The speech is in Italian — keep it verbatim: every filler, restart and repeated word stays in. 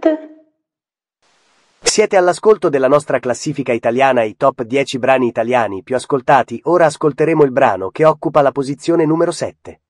Siete all'ascolto della nostra classifica italiana, i top dieci brani italiani più ascoltati. Ora ascolteremo il brano che occupa la posizione numero sette.